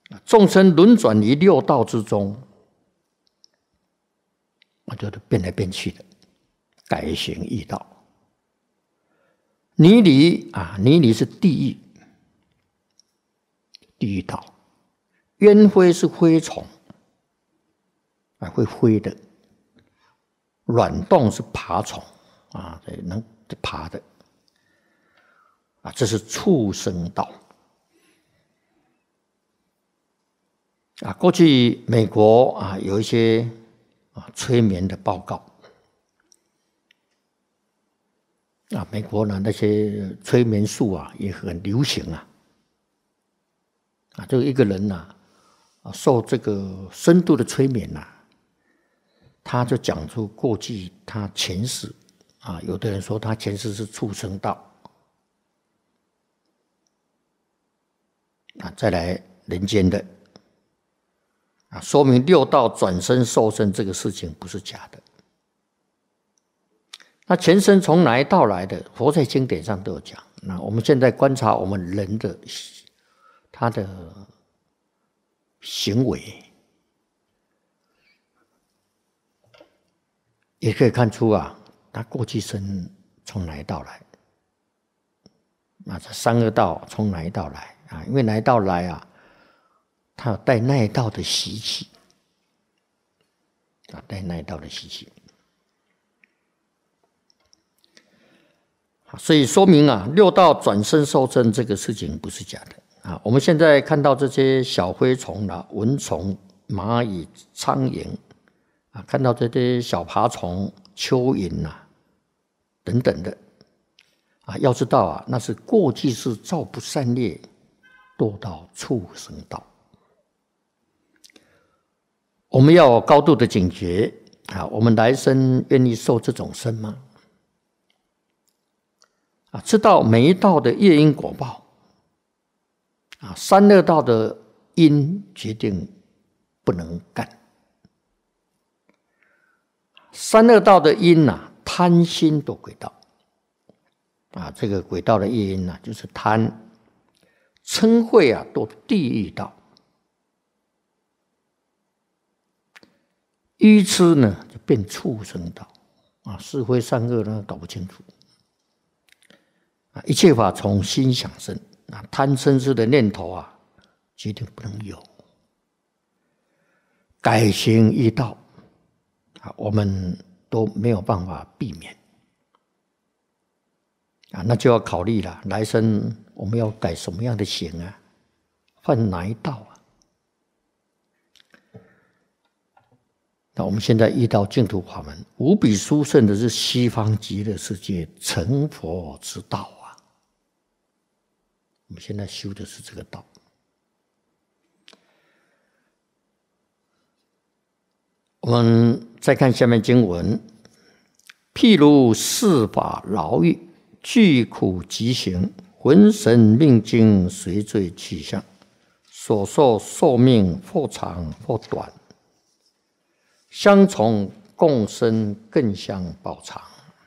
众生轮转于六道之中，就是变来变去的，改行易道。泥犁是地狱道，烟灰是灰虫，会飞的。卵洞是爬虫，能爬的，这是畜生道。过去美国有一些催眠的报告，美国呢那些催眠术也很流行就一个人受这个深度的催眠他就讲出过去他前世有的人说他前世是畜生道再来人间的说明六道转生受生这个事情不是假的。那前生从哪一道来的？佛在经典上都有讲。那我们现在观察我们人的他的行为，也可以看出他过去生从哪一道来？这三恶道从哪一道来因为哪一道来他有带那一道的习气带那一道的习气。所以说明六道转生受生这个事情不是假的我们现在看到这些小灰虫蚊虫、蚂蚁、苍蝇看到这些小爬虫、蚯蚓等等的要知道那是过去是造不善业，堕到畜生道。我们要有高度的警觉我们来生愿意受这种生吗？知道每一道的业因果报三恶道的因决定不能干。三恶道的因贪心堕鬼道这个鬼道的业因就是贪，嗔恚堕地狱道，愚痴呢就变畜生道是非善恶呢搞不清楚一切法从心想生贪嗔痴的念头决定不能有。改行易道我们都没有办法避免那就要考虑了，来生我们要改什么样的行犯哪一道那我们现在遇到净土法门，无比殊胜的是西方极乐世界成佛之道我们现在修的是这个道。我们再看下面经文，譬如世法牢狱，具苦极行，浑神命经随罪去向，所受寿命或长或短，相从共生，更相报偿。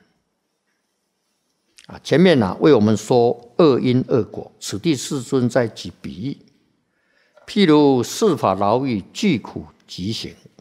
前面为我们说恶因恶果，此地世尊在举比喻，譬如世法牢狱，具苦极行。